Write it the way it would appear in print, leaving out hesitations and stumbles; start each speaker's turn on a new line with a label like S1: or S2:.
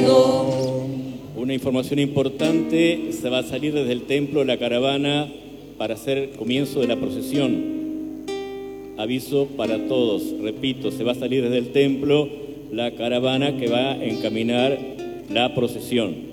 S1: contigo.
S2: Una información importante, se va a salir desde el templo la caravana para hacer comienzo de la procesión. Aviso para todos, repito, se va a salir desde el templo la caravana que va a encaminar la procesión.